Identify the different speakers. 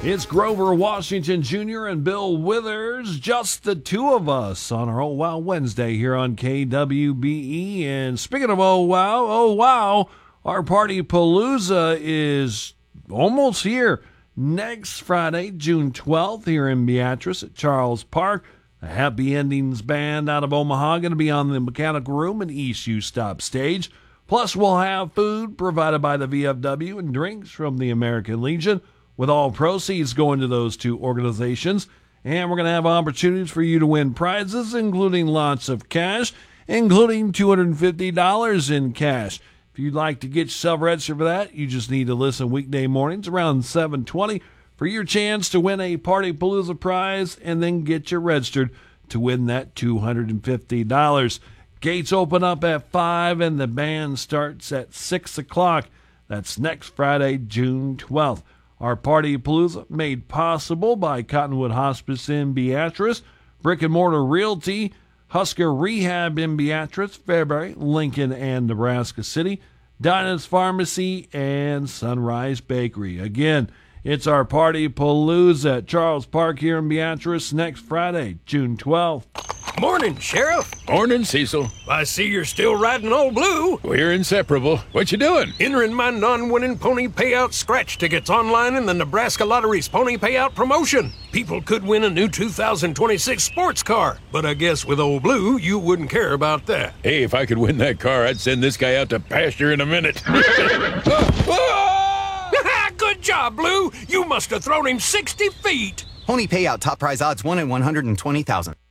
Speaker 1: It's Grover Washington Jr. and Bill Withers, just the two of us on our Oh Wow Wednesday here on KWBE. And speaking of oh wow, our Party Palooza is almost here. Next Friday, June 12th, here in Beatrice at Charles Park. The Happy Endings Band out of Omaha going to be on the Mechanical Room and East U Stop stage. Plus, we'll have food provided by the VFW and drinks from the American Legion, with all proceeds going to those two organizations. And we're going to have opportunities for you to win prizes, including lots of cash, including $250 in cash. If you'd like to get yourself registered for that, you just need to listen weekday mornings around 7:20 for your chance to win a Party Palooza prize and then get you registered to win that $250. Gates open up at 5 and the band starts at 6 o'clock. That's next Friday, June 12th. Our Party Palooza made possible by Cottonwood Hospice in Beatrice, Brick and Mortar Realty, Husker Rehab in Beatrice, Fairbury, Lincoln, and Nebraska City, Dinah's Pharmacy, and Sunrise Bakery. Again, it's our Party Palooza at Charles Park here in Beatrice next Friday, June 12th.
Speaker 2: Morning, Sheriff.
Speaker 3: Morning, Cecil.
Speaker 2: I see you're still riding Old Blue.
Speaker 3: We're inseparable. What you doing?
Speaker 2: Entering my non-winning pony payout scratch tickets online in the Nebraska Lottery's pony payout promotion. People could win a new 2026 sports car, but I guess with Old Blue, you wouldn't care about that.
Speaker 3: Hey, if I could win that car, I'd send this guy out to pasture in a minute.
Speaker 2: Good job, Blue. You must have thrown him 60 feet.
Speaker 4: Pony payout top prize odds 1 in 120,000.